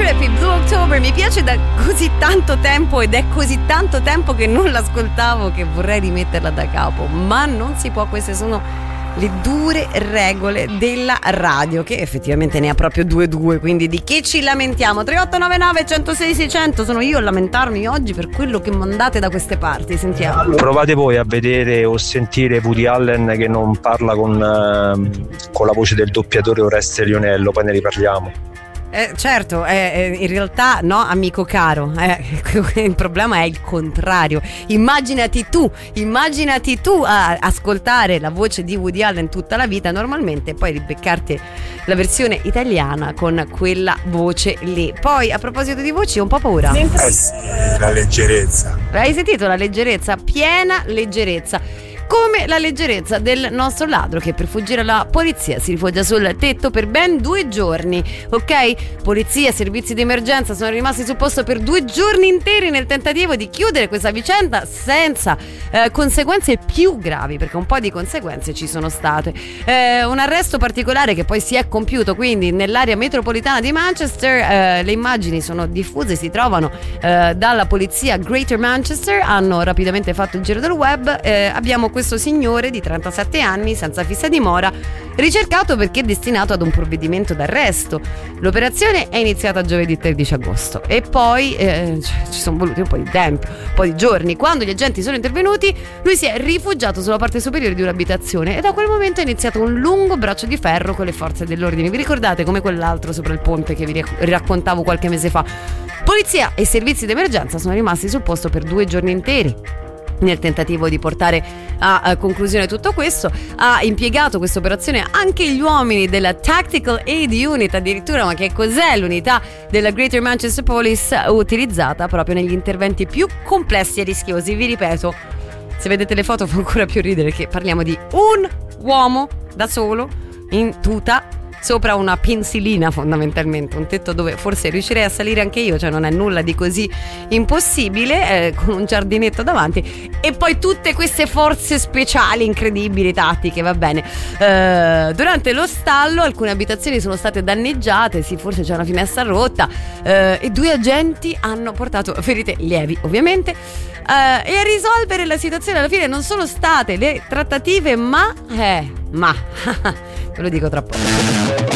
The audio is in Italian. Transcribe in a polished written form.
Therapy, Blue October, mi piace da così tanto tempo ed è così tanto tempo che non l'ascoltavo che vorrei rimetterla da capo, ma non si può, queste sono le dure regole della radio, che effettivamente ne ha proprio 2, quindi di che ci lamentiamo? 3899 106 600, sono io a lamentarmi oggi per quello che mandate da queste parti, sentiamo. Provate voi a vedere o sentire Woody Allen che non parla con la voce del doppiatore Oreste Lionello, poi ne riparliamo. Certo, in realtà no, amico caro, il problema è il contrario. Immaginati tu a ascoltare la voce di Woody Allen tutta la vita normalmente, poi ribeccarti la versione italiana con quella voce lì. Poi a proposito di voci ho un po' paura. Sì, la leggerezza. Hai sentito la leggerezza? Piena leggerezza. Come la leggerezza del nostro ladro che per fuggire alla polizia si rifugia sul tetto per ben 2 giorni, ok? Polizia e servizi di emergenza sono rimasti sul posto per 2 giorni interi nel tentativo di chiudere questa vicenda senza conseguenze più gravi, perché un po' di conseguenze ci sono state. Un arresto particolare che poi si è compiuto quindi nell'area metropolitana di Manchester, le immagini sono diffuse, si trovano dalla polizia Greater Manchester, hanno rapidamente fatto il giro del web. Abbiamo questo signore di 37 anni senza fissa dimora ricercato perché destinato ad un provvedimento d'arresto. L'operazione è iniziata giovedì 13 agosto e poi ci sono voluti un po' di tempo, un po' di giorni. Quando gli agenti sono intervenuti, lui si è rifugiato sulla parte superiore di un'abitazione e da quel momento è iniziato un lungo braccio di ferro con le forze dell'ordine. Vi ricordate come quell'altro sopra il ponte che vi raccontavo qualche mese fa? Polizia e servizi d'emergenza sono rimasti sul posto per 2 giorni interi. Nel tentativo di portare a conclusione tutto questo, ha impiegato questa operazione anche gli uomini della Tactical Aid Unit, addirittura. Ma che cos'è l'unità della Greater Manchester Police utilizzata proprio negli interventi più complessi e rischiosi? Vi ripeto, se vedete le foto fa ancora più ridere, che parliamo di un uomo da solo in tuta sopra una pensilina, fondamentalmente un tetto dove forse riuscirei a salire anche io, cioè non è nulla di così impossibile, con un giardinetto davanti e poi tutte queste forze speciali incredibili, tattiche, va bene. Durante lo stallo alcune abitazioni sono state danneggiate, sì, forse c'è una finestra rotta, e 2 agenti hanno portato ferite lievi ovviamente, e a risolvere la situazione alla fine non sono state le trattative, ma ve lo dico tra poco.